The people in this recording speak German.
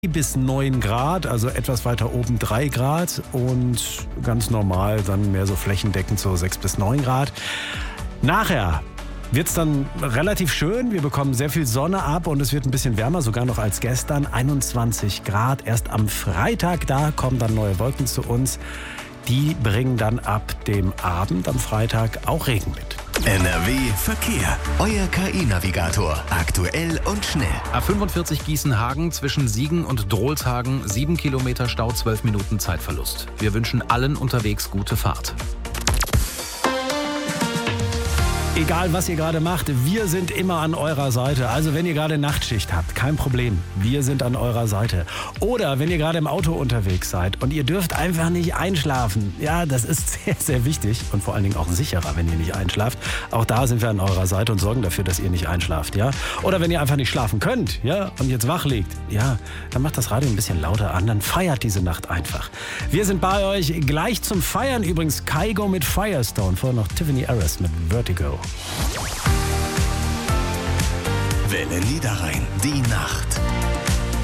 bis 9 Grad, also etwas weiter oben 3 Grad und ganz normal dann mehr so flächendeckend so 6 bis 9 Grad. Nachher wird es dann relativ schön. Wir bekommen sehr viel Sonne ab und es wird ein bisschen wärmer, sogar noch als gestern. 21 Grad. Erst am Freitag, da kommen dann neue Wolken zu uns. Die bringen dann ab dem Abend am Freitag auch Regen mit. NRW Verkehr. Euer KI-Navigator. Aktuell und schnell. A45 Gießen-Hagen zwischen Siegen und Drolshagen. 7 Kilometer Stau, 12 Minuten Zeitverlust. Wir wünschen allen unterwegs gute Fahrt. Egal, was ihr gerade macht, wir sind immer an eurer Seite. Also wenn ihr gerade Nachtschicht habt, kein Problem. Wir sind an eurer Seite. Oder wenn ihr gerade im Auto unterwegs seid und ihr dürft einfach nicht einschlafen. Ja, das ist sehr, sehr wichtig und vor allen Dingen auch sicherer, wenn ihr nicht einschlaft. Auch da sind wir an eurer Seite und sorgen dafür, dass ihr nicht einschlaft. Ja? Oder wenn ihr einfach nicht schlafen könnt, ja, und jetzt wach liegt, ja, dann macht das Radio ein bisschen lauter an. Dann feiert diese Nacht einfach. Wir sind bei euch gleich zum Feiern. Übrigens Kygo mit Firestone. Vorher noch Tiffany Harris mit Vertigo. Welle Niederrhein, die Nacht.